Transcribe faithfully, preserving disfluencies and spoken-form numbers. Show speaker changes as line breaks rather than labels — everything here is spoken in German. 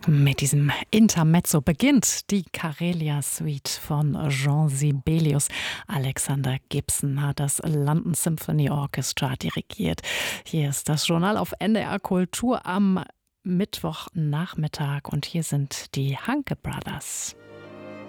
Mit diesem Intermezzo beginnt die Karelia Suite von Jean Sibelius. Alexander Gibson hat das London Symphony Orchestra dirigiert. Hier ist das Journal auf N D R Kultur am Mittwochnachmittag und hier sind die Hanke Brothers.